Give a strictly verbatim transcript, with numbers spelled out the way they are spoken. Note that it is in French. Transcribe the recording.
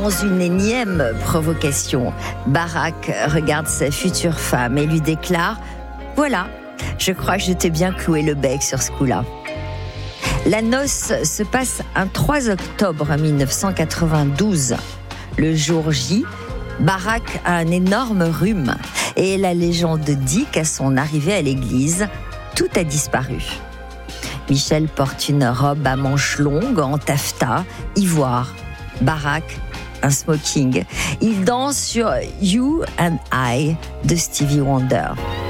Dans une énième provocation, Barack regarde sa future femme et lui déclare « Voilà, je crois que je t'ai bien cloué le bec sur ce coup-là ». La noce se passe un trois octobre mille neuf cent quatre-vingt-douze. Le jour J, Barack a un énorme rhume et la légende dit qu'à son arrivée à l'église, tout a disparu. Michel porte une robe à manches longues en taffetas, ivoire. Barack, un smoking. Il danse sur You and I de Stevie Wonder.